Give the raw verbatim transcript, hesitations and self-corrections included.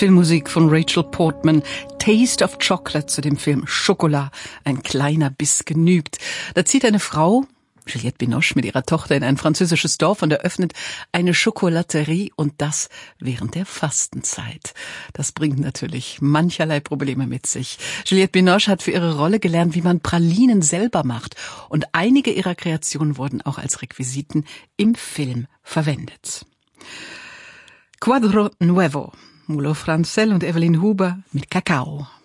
Filmmusik von Rachel Portman, Taste of Chocolate zu dem Film Schokolade, ein kleiner Biss genügt. Da zieht eine Frau, Juliette Binoche, mit ihrer Tochter in ein französisches Dorf und eröffnet eine Schokolaterie, und das während der Fastenzeit. Das bringt natürlich mancherlei Probleme mit sich. Juliette Binoche hat für ihre Rolle gelernt, wie man Pralinen selber macht, und einige ihrer Kreationen wurden auch als Requisiten im Film verwendet. Quadro Nuevo, Mulo Francel und Evelyn Huber mit Kakao.